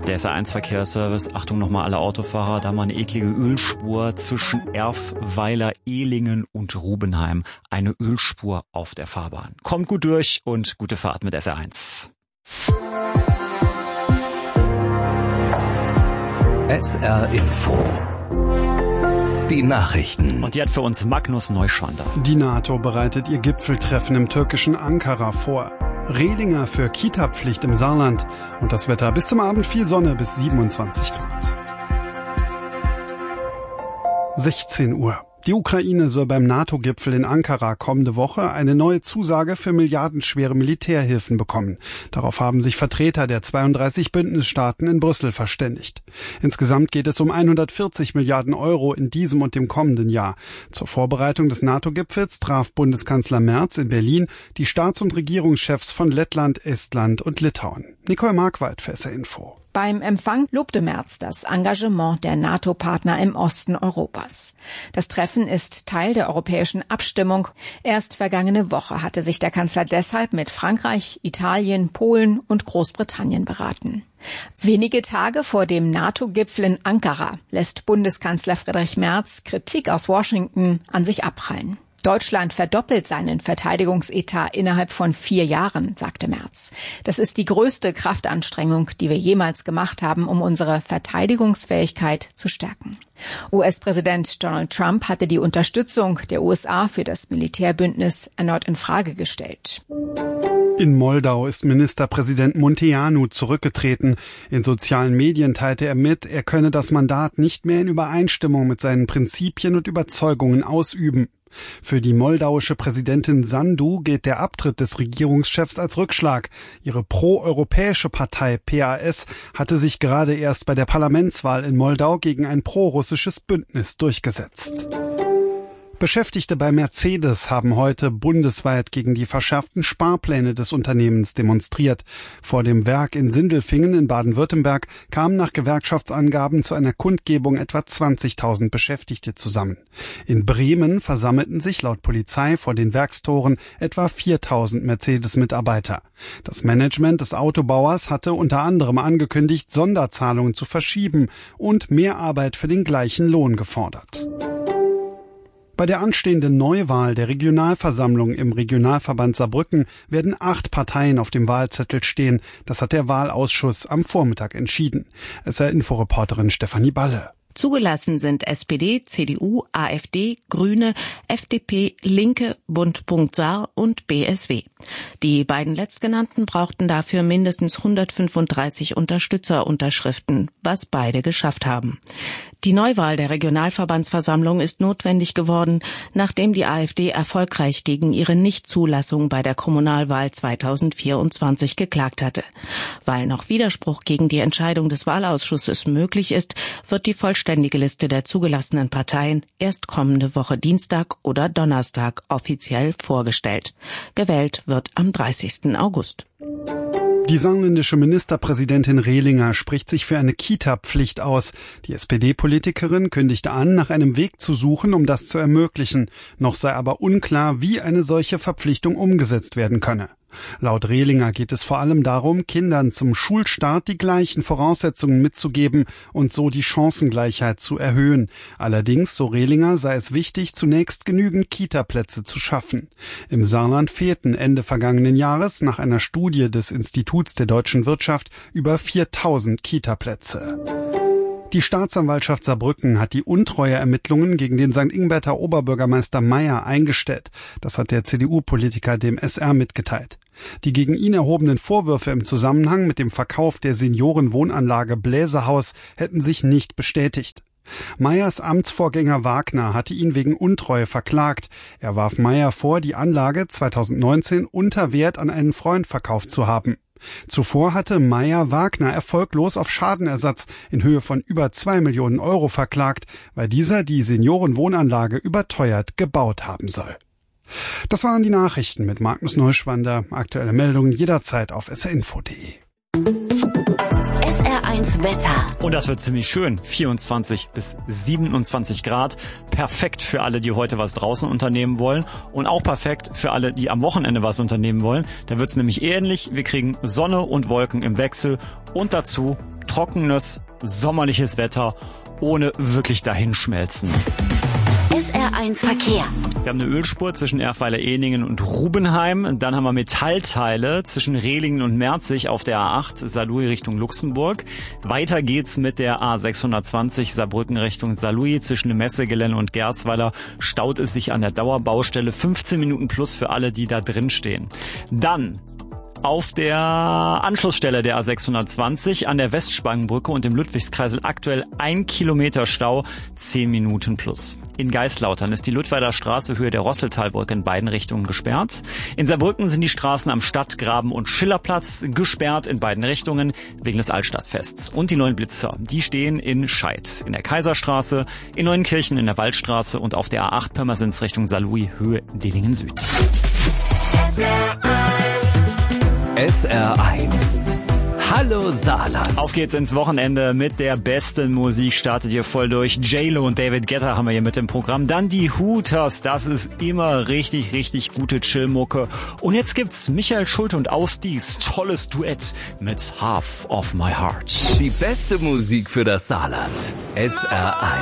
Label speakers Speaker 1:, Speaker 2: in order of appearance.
Speaker 1: Der SR1 Verkehrsservice, Achtung nochmal alle Autofahrer, da mal eine eklige Ölspur zwischen Erfweiler, Ehlingen und Rubenheim. Eine Ölspur auf der Fahrbahn. Kommt gut durch und gute Fahrt mit SR1.
Speaker 2: SR Info. Die Nachrichten.
Speaker 1: Und die hat für uns Magnus Neuschwander.
Speaker 3: Die NATO bereitet ihr Gipfeltreffen im türkischen Ankara vor. Rehlinger für Kita-Pflicht im Saarland. Und das Wetter bis zum Abend viel Sonne bis 27 Grad. 16 Uhr. Die Ukraine soll beim NATO-Gipfel in Ankara kommende Woche eine neue Zusage für milliardenschwere Militärhilfen bekommen. Darauf haben sich Vertreter der 32 Bündnisstaaten in Brüssel verständigt. Insgesamt geht es um 140 Milliarden Euro in diesem und dem kommenden Jahr. Zur Vorbereitung des NATO-Gipfels traf Bundeskanzler Merz in Berlin die Staats- und Regierungschefs von Lettland, Estland und Litauen. Nicole Markwald für SR Info.
Speaker 4: Beim Empfang lobte Merz das Engagement der NATO-Partner im Osten Europas. Das Treffen ist Teil der europäischen Abstimmung. Erst vergangene Woche hatte sich der Kanzler deshalb mit Frankreich, Italien, Polen und Großbritannien beraten. Wenige Tage vor dem NATO-Gipfel in Ankara lässt Bundeskanzler Friedrich Merz Kritik aus Washington an sich abprallen. Deutschland verdoppelt seinen Verteidigungsetat innerhalb von 4 Jahren, sagte Merz. Das ist die größte Kraftanstrengung, die wir jemals gemacht haben, um unsere Verteidigungsfähigkeit zu stärken. US-Präsident Donald Trump hatte die Unterstützung der USA für das Militärbündnis erneut in Frage gestellt.
Speaker 3: In Moldau ist Ministerpräsident Munteanu zurückgetreten. In sozialen Medien teilte er mit, er könne das Mandat nicht mehr in Übereinstimmung mit seinen Prinzipien und Überzeugungen ausüben. Für die moldauische Präsidentin Sandu gilt der Abtritt des Regierungschefs als Rückschlag. Ihre pro-europäische Partei PAS hatte sich gerade erst bei der Parlamentswahl in Moldau gegen ein pro-russisches Bündnis durchgesetzt. Beschäftigte bei Mercedes haben heute bundesweit gegen die verschärften Sparpläne des Unternehmens demonstriert. Vor dem Werk in Sindelfingen in Baden-Württemberg kamen nach Gewerkschaftsangaben zu einer Kundgebung etwa 20.000 Beschäftigte zusammen. In Bremen versammelten sich laut Polizei vor den Werkstoren etwa 4.000 Mercedes-Mitarbeiter. Das Management des Autobauers hatte unter anderem angekündigt, Sonderzahlungen zu verschieben und mehr Arbeit für den gleichen Lohn gefordert. Bei der anstehenden Neuwahl der Regionalversammlung im Regionalverband Saarbrücken werden 8 Parteien auf dem Wahlzettel stehen. Das hat der Wahlausschuss am Vormittag entschieden. SR-Info-Reporterin Stefanie Balle.
Speaker 5: Zugelassen sind SPD, CDU, AfD, Grüne, FDP, Linke, Bund.Saar und BSW. Die beiden letztgenannten brauchten dafür mindestens 135 Unterstützerunterschriften, was beide geschafft haben. Die Neuwahl der Regionalverbandsversammlung ist notwendig geworden, nachdem die AfD erfolgreich gegen ihre Nichtzulassung bei der Kommunalwahl 2024 geklagt hatte. Weil noch Widerspruch gegen die Entscheidung des Wahlausschusses möglich ist, wird die vollständige Liste der zugelassenen Parteien erst kommende Woche Dienstag oder Donnerstag offiziell vorgestellt. Gewählt wird am 30. August.
Speaker 3: Die saarländische Ministerpräsidentin Rehlinger spricht sich für eine Kita-Pflicht aus. Die SPD-Politikerin kündigte an, nach einem Weg zu suchen, um das zu ermöglichen. Noch sei aber unklar, wie eine solche Verpflichtung umgesetzt werden könne. Laut Rehlinger geht es vor allem darum, Kindern zum Schulstart die gleichen Voraussetzungen mitzugeben und so die Chancengleichheit zu erhöhen. Allerdings, so Rehlinger, sei es wichtig, zunächst genügend Kita-Plätze zu schaffen. Im Saarland fehlten Ende vergangenen Jahres nach einer Studie des Instituts der deutschen Wirtschaft über 4.000 Kita-Plätze. Die Staatsanwaltschaft Saarbrücken hat die Untreueermittlungen gegen den St. Ingberter Oberbürgermeister Meyer eingestellt. Das hat der CDU-Politiker dem SR mitgeteilt. Die gegen ihn erhobenen Vorwürfe im Zusammenhang mit dem Verkauf der Seniorenwohnanlage Bläsehaus hätten sich nicht bestätigt. Meyers Amtsvorgänger Wagner hatte ihn wegen Untreue verklagt. Er warf Meyer vor, die Anlage 2019 unter Wert an einen Freund verkauft zu haben. Zuvor hatte Meyer Wagner erfolglos auf Schadenersatz in Höhe von über 2 Millionen Euro verklagt, weil dieser die Seniorenwohnanlage überteuert gebaut haben soll. Das waren die Nachrichten mit Magnus Neuschwander. Aktuelle Meldungen jederzeit auf srinfo.de.
Speaker 2: SR1 Wetter.
Speaker 1: Und das wird ziemlich schön. 24 bis 27 Grad. Perfekt für alle, die heute was draußen unternehmen wollen. Und auch perfekt für alle, die am Wochenende was unternehmen wollen. Da wird's nämlich ähnlich. Wir kriegen Sonne und Wolken im Wechsel. Und dazu trockenes, sommerliches Wetter ohne wirklich Dahinschmelzen.
Speaker 2: SR1 Verkehr.
Speaker 1: Wir haben eine Ölspur zwischen Erfweiler-Ehningen und Rubenheim. Dann haben wir Metallteile zwischen Rehlingen und Merzig auf der A8 Saarlouis Richtung Luxemburg. Weiter geht's mit der A620 Saarbrücken Richtung Saarlouis. Zwischen dem Messegelände und Gersweiler staut es sich an der Dauerbaustelle. 15 Minuten plus für alle, die da drin stehen. Dann auf der Anschlussstelle der A620 an der Westspangenbrücke und im Ludwigskreisel aktuell 1 Kilometer Stau, 10 Minuten plus. In Geislautern ist die Ludweiler Straße Höhe der Rosseltalbrücke in beiden Richtungen gesperrt. In Saarbrücken sind die Straßen am Stadtgraben und Schillerplatz gesperrt in beiden Richtungen wegen des Altstadtfests. Und die neuen Blitzer, die stehen in Scheid, in der Kaiserstraße, in Neuenkirchen in der Waldstraße und auf der A8 Pirmasens Richtung Saarlouis Höhe Dillingen Süd.
Speaker 2: SR1. Hallo Saarland.
Speaker 1: Auf geht's ins Wochenende mit der besten Musik. Startet ihr voll durch. J-Lo und David Guetta haben wir hier mit im Programm. Dann die Hooters. Das ist immer richtig, richtig gute Chillmucke. Und jetzt gibt's Michael Schulte und Ausdies tolles Duett mit Half of My Heart.
Speaker 2: Die beste Musik für das Saarland. SR1.